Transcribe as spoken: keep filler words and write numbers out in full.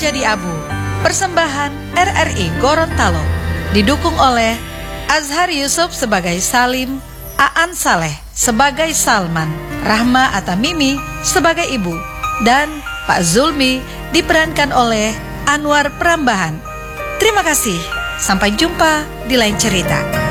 Menjadi Abu, persembahan R R I Gorontalo, didukung oleh Azhar Yusuf sebagai Salim, Aan Saleh sebagai Salman, Rahma Atamimi sebagai Ibu, dan Pak Zulmi diperankan oleh Anwar Prambahan. Terima kasih, sampai jumpa di lain cerita.